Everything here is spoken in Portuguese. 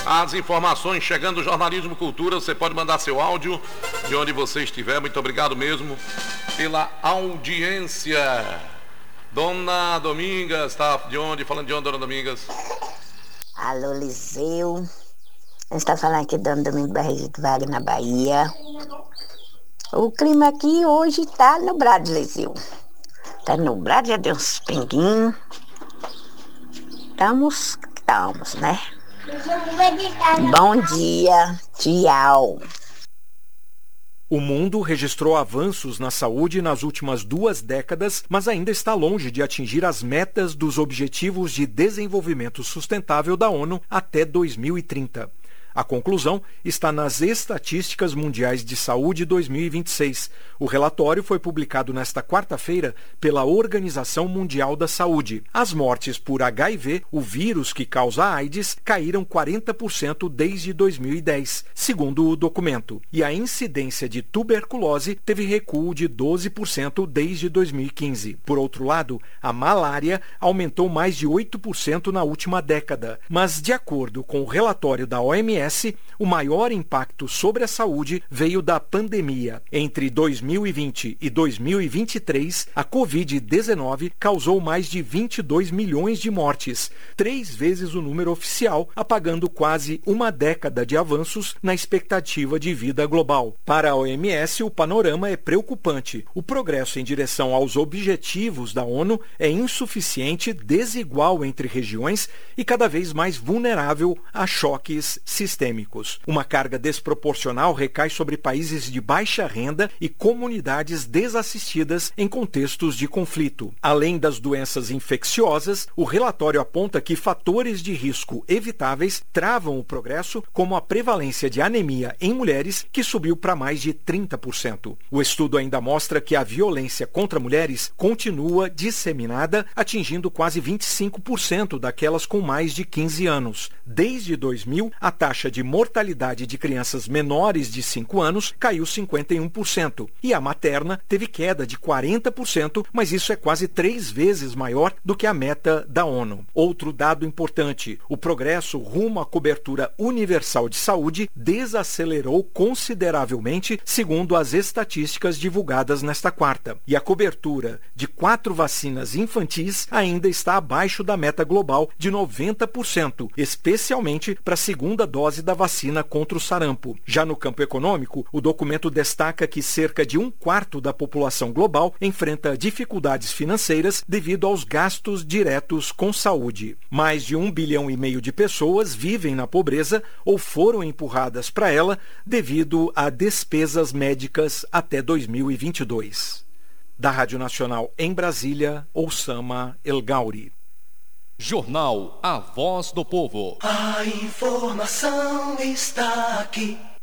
As informações chegando, jornalismo, cultura, você pode mandar seu áudio de onde você estiver. Muito obrigado mesmo pela audiência. Dona Domingas, está de onde? Falando de onde, Dona Domingas? Alô, Liseu. A gente está falando aqui, Dona Domingo Barreto de Vaga, na Bahia. O clima aqui hoje está nublado, Liseu. Está nublado, já deu uns pinguinhos. Estamos, né? Bom dia, tchau. O mundo registrou avanços na saúde nas últimas 2 décadas, mas ainda está longe de atingir as metas dos Objetivos de Desenvolvimento Sustentável da ONU até 2030. A conclusão está nas Estatísticas Mundiais de Saúde 2026. O relatório foi publicado nesta quarta-feira pela Organização Mundial da Saúde. As mortes por HIV, o vírus que causa a AIDS, caíram 40% desde 2010, segundo o documento. E a incidência de tuberculose teve recuo de 12% desde 2015. Por outro lado, a malária aumentou mais de 8% na última década. Mas, de acordo com o relatório da OMS, o maior impacto sobre a saúde veio da pandemia. Entre 2020 e 2023, a Covid-19 causou mais de 22 milhões de mortes, 3 vezes o número oficial, apagando quase uma década de avanços na expectativa de vida global. Para a OMS, o panorama é preocupante. O progresso em direção aos objetivos da ONU é insuficiente, desigual entre regiões e cada vez mais vulnerável a choques sistêmicos. Uma carga desproporcional recai sobre países de baixa renda e comunidades desassistidas em contextos de conflito. Além das doenças infecciosas, o relatório aponta que fatores de risco evitáveis travam o progresso, como a prevalência de anemia em mulheres, que subiu para mais de 30%. O estudo ainda mostra que a violência contra mulheres continua disseminada, atingindo quase 25% daquelas com mais de 15 anos. Desde 2000, a taxa de mortalidade de crianças menores de 5 anos caiu 51%. E a materna teve queda de 40%, mas isso é quase 3 vezes maior do que a meta da ONU. Outro dado importante: o progresso rumo à cobertura universal de saúde desacelerou consideravelmente, segundo as estatísticas divulgadas nesta quarta. E a cobertura de 4 vacinas infantis ainda está abaixo da meta global de 90%, especialmente para a segunda dose da vacina contra o sarampo. Já no campo econômico, o documento destaca que cerca de 1/4 da população global enfrenta dificuldades financeiras devido aos gastos diretos com saúde. Mais de 1,5 bilhão de pessoas vivem na pobreza ou foram empurradas para ela devido a despesas médicas até 2022. Da Rádio Nacional em Brasília, Oussama El Gauri. Jornal A Voz do Povo. A informação está aqui.